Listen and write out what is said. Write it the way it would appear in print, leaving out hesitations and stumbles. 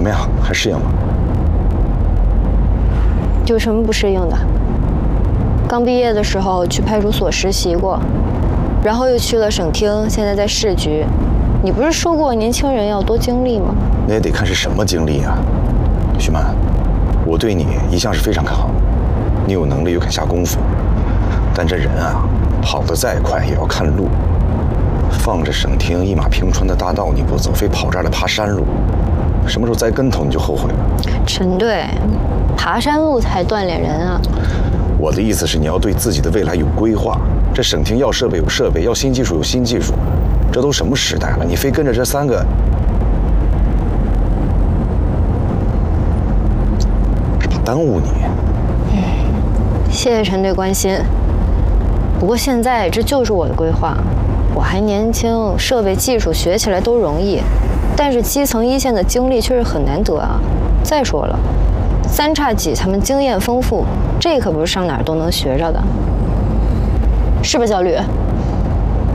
怎么样？还适应吗？ 有什么不适应的？刚毕业的时候去派出所实习过，然后又去了省厅，现在在市局。你不是说过年轻人要多经历吗？ 那也得看是什么经历啊。徐曼，我对你一向是非常看好，你有能力又肯下功夫，但这人啊，跑得再快也要看路。放着省厅一马平川的大道你不走，非跑这儿来爬山路，什么时候栽跟头你就后悔了。 陈队，爬山路才锻炼人啊。 我的意思是你要对自己的未来有规划。这省厅要设备有设备，要新技术有新技术，这都什么时代了？你非跟着这3个，是怕耽误你。 谢谢陈队关心。不过现在这就是我的规划。我还年轻，设备技术学起来都容易，但是基层一线的经历却是很难得啊。再说了，3叉戟他们经验丰富，这可不是上哪儿都能学着的，是吧，小吕？